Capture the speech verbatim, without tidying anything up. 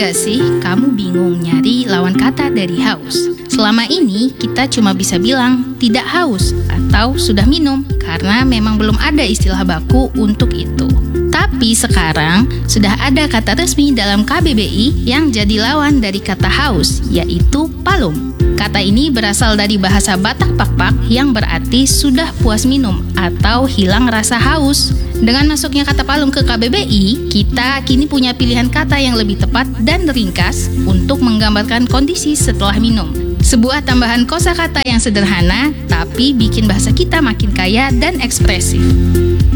nggak sih kamu bingung nyari lawan kata dari haus? Selama ini kita cuma bisa bilang tidak haus atau sudah minum karena memang belum ada istilah baku untuk itu. Tapi sekarang sudah ada kata resmi dalam K B B I yang jadi lawan dari kata haus, yaitu palum. Kata ini berasal dari bahasa Batak Pakpak yang berarti sudah puas minum atau hilang rasa haus. Dengan masuknya kata palum ke K B B I, kita kini punya pilihan kata yang lebih tepat dan ringkas untuk menggambarkan kondisi setelah minum. Sebuah tambahan kosakata yang sederhana, tapi bikin bahasa kita makin kaya dan ekspresif.